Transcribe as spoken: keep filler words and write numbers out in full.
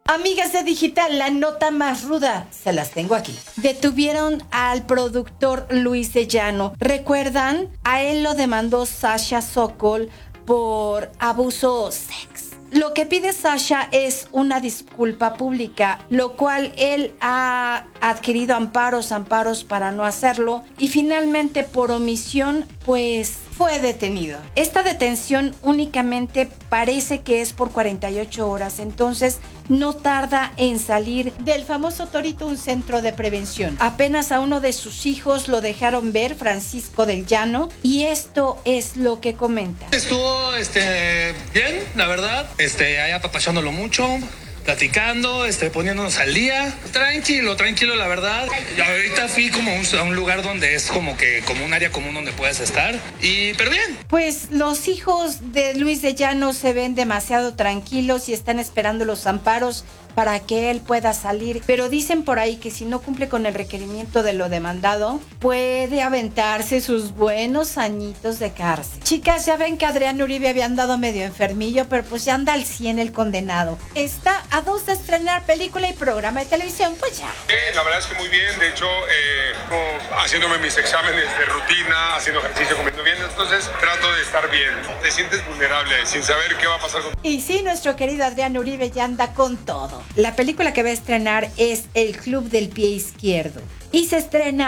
Amigas de Digital, la nota más ruda, se las tengo aquí. Detuvieron al productor Luis de Llano. ¿Recuerdan? A él lo demandó Sasha Sokol por abuso sex. Lo que pide Sasha es una disculpa pública, lo cual él ha adquirido amparos, amparos para no hacerlo, y finalmente por omisión, pues fue detenido. Esta detención únicamente parece que es por cuarenta y ocho horas, entonces no tarda en salir del famoso Torito, un centro de prevención. Apenas a uno de sus hijos lo dejaron ver, Francisco del Llano, y esto es lo que comenta. Estuvo este, bien, la verdad, este, ahí apapachándolo mucho, platicando, este, poniéndonos al día. Tranquilo, tranquilo, la verdad. Y ahorita fui como un, a un lugar donde es como que como un área común donde puedes estar. Y, pero bien. Pues los hijos de Luis de Llano se ven demasiado tranquilos y están esperando los amparos para que él pueda salir, pero dicen por ahí que si no cumple con el requerimiento de lo demandado, puede aventarse sus buenos añitos de cárcel. Chicas, ya ven que Adrián Uribe había andado medio enfermillo, pero pues ya anda al cien el condenado. Está a dos de estrenar película y programa de televisión, pues ya. Eh, la verdad es que muy bien, de hecho, eh, como haciéndome mis exámenes de rutina, haciendo ejercicio, comiendo bien, entonces trato de estar bien. Te sientes vulnerable sin saber qué va a pasar con... Y sí, nuestro querido Adrián Uribe ya anda con todo. La película que va a estrenar es El Club del Pie Izquierdo y se estrena